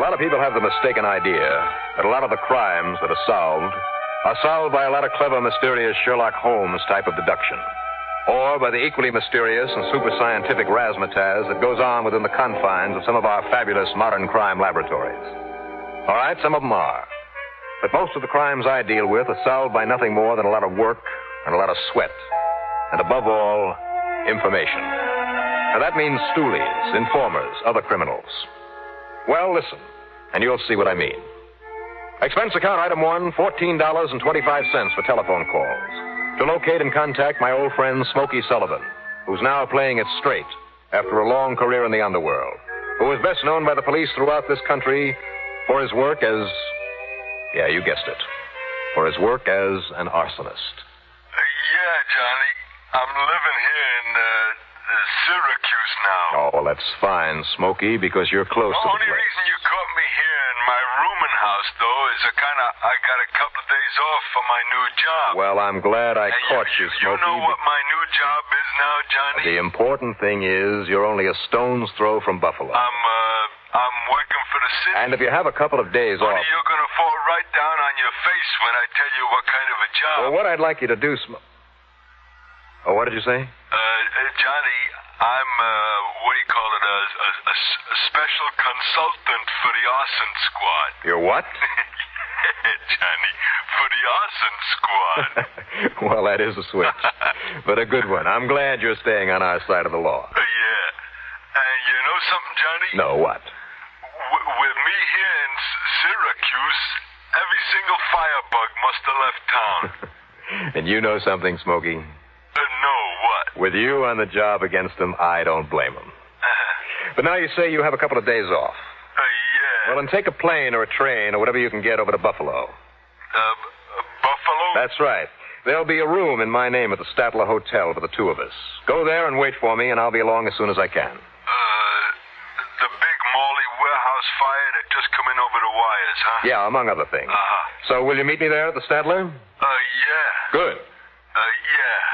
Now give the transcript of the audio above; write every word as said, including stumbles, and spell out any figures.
lot of people have the mistaken idea that a lot of the crimes that are solved are solved by a lot of clever, mysterious Sherlock Holmes type of deduction, or by the equally mysterious and super scientific razzmatazz that goes on within the confines of some of our fabulous modern crime laboratories. All right, some of them are. But most of the crimes I deal with are solved by nothing more than a lot of work and a lot of sweat. And above all, information. Now that means stoolies, informers, other criminals. Well, listen, and you'll see what I mean. Expense account item one, fourteen dollars and twenty-five cents for telephone calls. To locate and contact my old friend Smokey Sullivan, who's now playing it straight after a long career in the underworld, who is best known by the police throughout this country for his work as, yeah, you guessed it, for his work as an arsonist. Uh, yeah, Johnny. I'm living here in uh, uh, Syracuse now. Oh, well, that's fine, Smokey, because you're close the to the only place. reason you caught me here in my rooming house, though, is a kind of I got a couple of days off for my new job. Well, I'm glad I and caught you, you, Smokey. You know what my new job is now, Johnny? The important thing is you're only a stone's throw from Buffalo. I'm, uh, I'm working for the city. And if you have a couple of days Only off... you're going to fall right down on your face when I tell you what kind of a job. Well, what I'd like you to do, Sm... Oh, what did you say? Uh, uh Johnny, I'm, uh, what do you call it, a, a, a, a special consultant for the arson squad. You're what? Johnny, for the arson squad. Well, that is a switch, but a good one. I'm glad you're staying on our side of the law. Uh, yeah. And you know something, Johnny? No, what? W- with me here in S- Syracuse, every single firebug must have left town. And you know something, Smokey? Uh, no, what? With you on the job against them, I don't blame them. Uh, But now you say you have a couple of days off. uh, yeah. Well, then take a plane or a train or whatever you can get over to Buffalo. Uh, uh, Buffalo? That's right. There'll be a room in my name at the Statler Hotel for the two of us. Go there and wait for me, and I'll be along as soon as I can. Uh, the big Morley warehouse fire that just come in over the wires, huh? Yeah, among other things. Uh-huh. So will you meet me there at the Statler? Uh, yeah. Good. Uh, yeah.